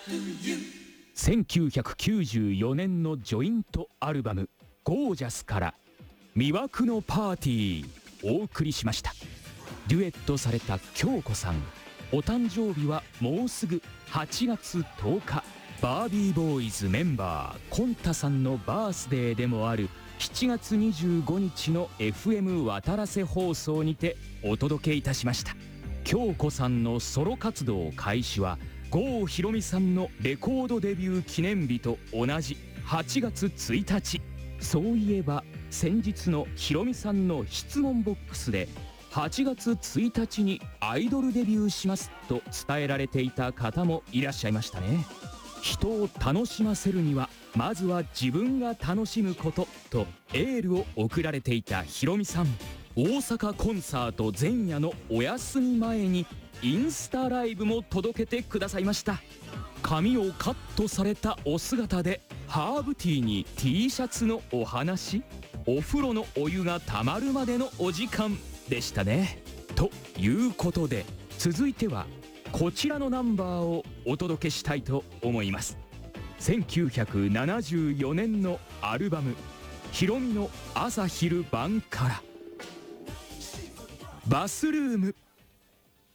1994年のジョイントアルバム「ゴージャス」から「魅惑のパーティー」お送りしました。デュエットされた京子さん、お誕生日はもうすぐ8月10日。バービーボーイズメンバーコンタさんのバースデーでもある7月25日の FM 渡良瀬放送にてお届けいたしました。京子さんのソロ活動開始は郷ひろみさんのレコードデビュー記念日と同じ8月1日。そういえば先日のひろみさんの質問ボックスで8月1日にアイドルデビューしますと伝えられていた方もいらっしゃいましたね。人を楽しませるにはまずは自分が楽しむこととエールを送られていたひろみさん。大阪コンサート前夜のお休み前にインスタライブも届けてくださいました。髪をカットされたお姿でハーブティーに T シャツのお話、お風呂のお湯がたまるまでのお時間でしたね。ということで続いてはこちらのナンバーをお届けしたいと思います。1974年のアルバム「ひろみの朝昼晩」から「バスルーム」。